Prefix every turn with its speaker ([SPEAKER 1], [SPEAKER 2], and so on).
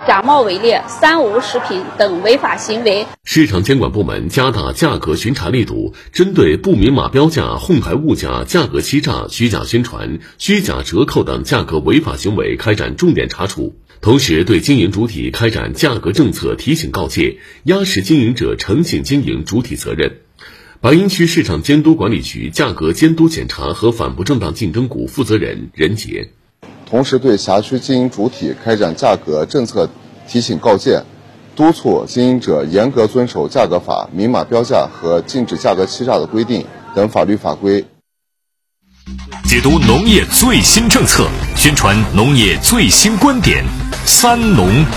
[SPEAKER 1] 假冒伪劣、三无食品等违法行为。
[SPEAKER 2] 市场监管部门加大价格巡查力度，针对不明码标价、哄抬物价、价格欺诈、虚假宣传、虚假折扣等价格违法行为开展重点查处，同时对经营主体开展价格政策提醒告诫，压实经营者诚信经营主体责任。白云区市场监督管理局价格监督检查和反不正当竞争股负责人任杰。
[SPEAKER 3] 同时对辖区经营主体开展价格政策提醒告诫，督促经营者严格遵守价格法、明码标价和禁止价格欺诈的规定等法律法规。
[SPEAKER 4] 解读农业最新政策，宣传农业最新观点，三农